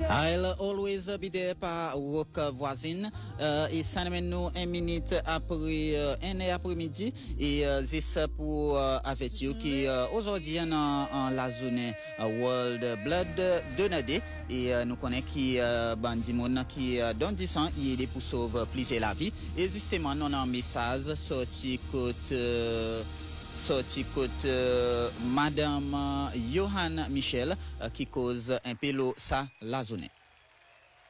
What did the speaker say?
I'll always be there par rock voisine. Et ça nous mène 1 minute après 1 heure après-midi. Et c'est pour avec vous qui aujourd'hui en la zone World Blood Donor Day. Et nous connaissons qui bandi moun qui donne du sang il est pour sauver plaisir la vie. Et justement nous avons un message sorti Madame Johan Michel qui cause un peu ça la zone.